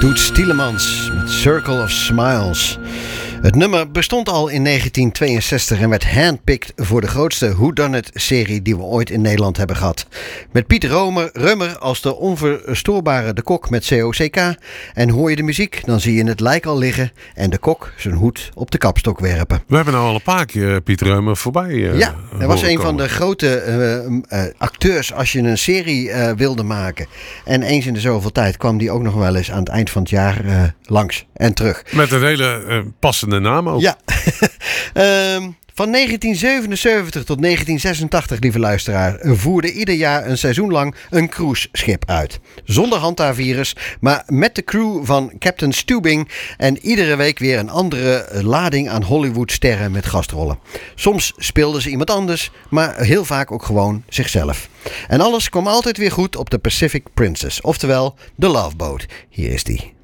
Toets Tielemans met Circle of Smiles. Het nummer bestond al in 1962 en werd handpicked voor de grootste whodunit-serie die we ooit in Nederland hebben gehad. Met Piet Reumer als de onverstoorbare De Kok met COCK. En hoor je de muziek, dan zie je het lijk al liggen en de kok zijn hoed op de kapstok werpen. We hebben nou al een paar keer Piet Reumer voorbij. Ja, hij was een van de grote acteurs als je een serie wilde maken. En eens in de zoveel tijd kwam die ook nog wel eens aan het eind van het jaar langs en terug. Met een hele passende naam ook. Ja. Van 1977 tot 1986, lieve luisteraar, voerde ieder jaar een seizoen lang een cruiseschip uit. Zonder handhaafvirus, maar met de crew van Captain Stubing en iedere week weer een andere lading aan Hollywoodsterren met gastrollen. Soms speelden ze iemand anders, maar heel vaak ook gewoon zichzelf. En alles kwam altijd weer goed op de Pacific Princess, oftewel de Love Boat. Hier is die.